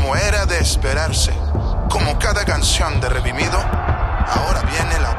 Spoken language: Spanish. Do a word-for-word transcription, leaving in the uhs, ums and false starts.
como era de esperarse, como cada canción de Redimido, ahora viene la